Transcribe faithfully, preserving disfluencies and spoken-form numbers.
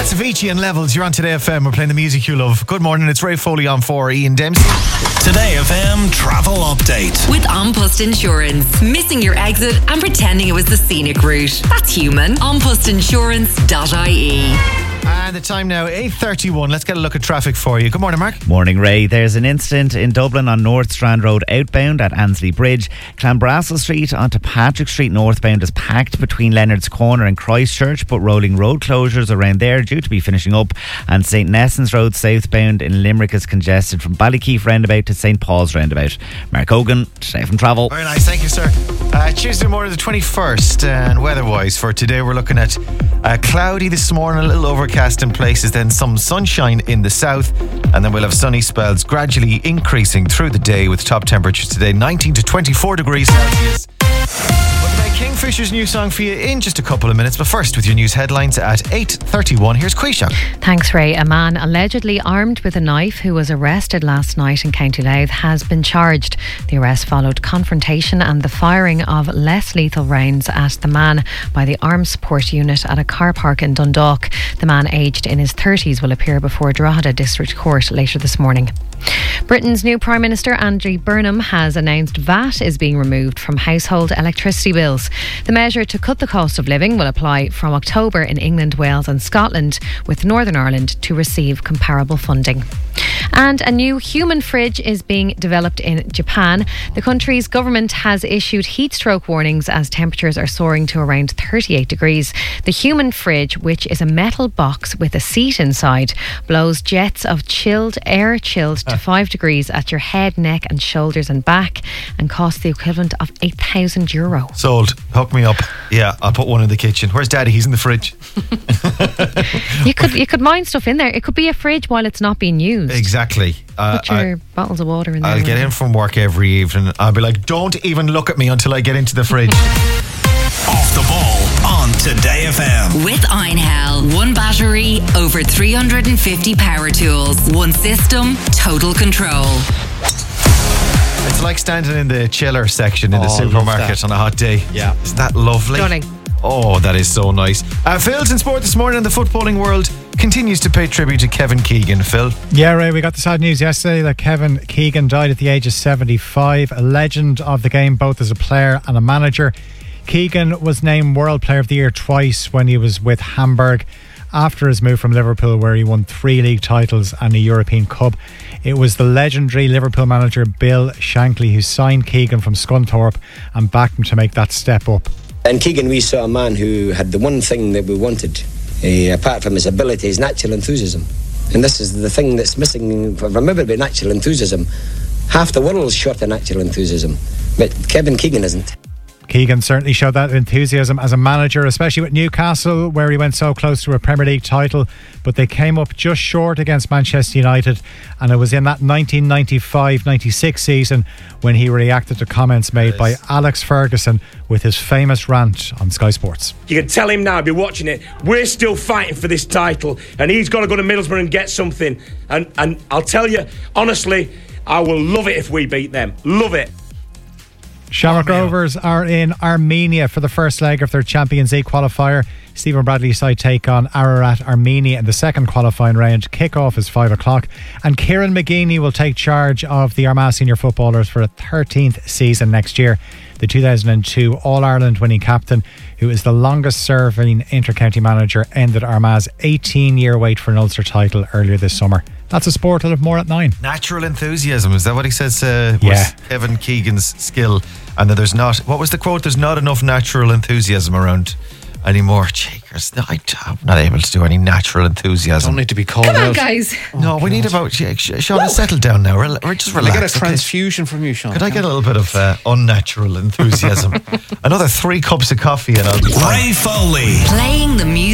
That's Avicii and Levels. You're on Today F M. We're playing the music you love. Good morning. It's Ray Foley on for Ian Dempsey. Today F M travel update with An Post Insurance. Missing your exit and pretending it was the scenic route. That's human. an post insurance dot I E. And the time now, eight thirty-one. Let's get a look at traffic for you. Good morning, Mark. Morning, Ray. There's an incident in Dublin on North Strand Road outbound at Ansley Bridge. Clanbrassil Street onto Patrick Street northbound is packed between Leonard's Corner and Christchurch, but rolling road closures around there due to be finishing up. And St Nessans Road southbound in Limerick is congested from Ballykeefe roundabout to St Paul's roundabout. Mark Hogan, Today from Travel. Very nice, thank you, sir. Uh, Tuesday morning, the twenty-first, and weather-wise for today, we're looking at uh, cloudy this morning, a little overcast in places, then some sunshine in the south, and then we'll have sunny spells gradually increasing through the day with top temperatures today nineteen to twenty-four degrees Celsius. We'll play Kingfisher's new song for you in just a couple of minutes, but first with your news headlines at eight thirty-one, here's Quisha. Thanks, Ray. A man allegedly armed with a knife who was arrested last night in County Louth has been charged. The arrest followed confrontation and the firing of less lethal rounds at the man by the Armed Support Unit at a car park in Dundalk. The man, aged in his thirties, will appear before Drogheda District Court later this morning. Britain's new Prime Minister Andy Burnham has announced V A T is being removed from household electricity bills. The measure to cut the cost of living will apply from October in England, Wales and Scotland, with Northern Ireland to receive comparable funding. And a new human fridge is being developed in Japan. The country's government has issued heat stroke warnings as temperatures are soaring to around thirty-eight degrees. The human fridge, which is a metal box with a seat inside, blows jets of chilled air chilled to five degrees at your head, neck and shoulders and back, and costs the equivalent of eight thousand euro. Sold. Hook me up. Yeah, I'll put one in the kitchen. Where's Daddy? He's in the fridge. you could you could mine stuff in there. It could be a fridge while it's not being used. Exactly. Uh, Put your I, bottles of water in there. I'll get in from work every evening. I'll be like, don't even look at me until I get into the fridge. Off the ball on Today F M. With Einhell. One battery, over three hundred fifty power tools. One system, total control. It's like standing in the chiller section in oh, the supermarket on a hot day. Yeah. Isn't that lovely? Stunning. Oh, that is so nice. Uh, Phil's in sport this morning, and the footballing world continues to pay tribute to Kevin Keegan. Phil? Yeah, Ray, we got the sad news yesterday that Kevin Keegan died at the age of seventy-five. A legend of the game, both as a player and a manager. Keegan was named World Player of the Year twice when he was with Hamburg after his move from Liverpool, where he won three league titles and a European Cup. It was the legendary Liverpool manager Bill Shankly who signed Keegan from Scunthorpe and backed him to make that step up. In Keegan we saw a man who had the one thing that we wanted, uh, apart from his ability, his natural enthusiasm. And this is the thing that's missing from everybody, natural enthusiasm. Half the world's short of natural enthusiasm, but Kevin Keegan isn't. Keegan certainly showed that enthusiasm as a manager, especially with Newcastle, where he went so close to a Premier League title, but they came up just short against Manchester United, and it was in that nineteen ninety-five ninety-six season when he reacted to comments made by Alex Ferguson with his famous rant on Sky Sports. You can tell him now, be watching it, we're still fighting for this title, and he's got to go to Middlesbrough and get something, and, and I'll tell you, honestly, I will love it if we beat them. Love it. Shamrock Rovers are in Armenia for the first leg of their Champions League qualifier. Stephen Bradley's side take on Ararat Armenia in the second qualifying round. Kick-off is five o'clock. And Kieran McGeeney will take charge of the Armagh senior footballers for a thirteenth season next year. The two thousand two All-Ireland winning captain, who is the longest serving inter-county manager, ended Armagh's eighteen year wait for an Ulster title earlier this summer. That's a sport. I'll have more at nine. Natural enthusiasm, is that what he says uh, was yeah. Kevin Keegan's skill? And that there's not, what was the quote? There's not enough natural enthusiasm around anymore. Cheekers, I'm not able to do any natural enthusiasm. Don't need to be called Come on, out. guys. No, oh, we God. need about, Sean, settle down now. We're, we're just relax. Can I get a okay? transfusion from you, Sean? Could I get a little bit of uh, unnatural enthusiasm? Another three cups of coffee and I'll be fine. Ray Foley. Playing the music.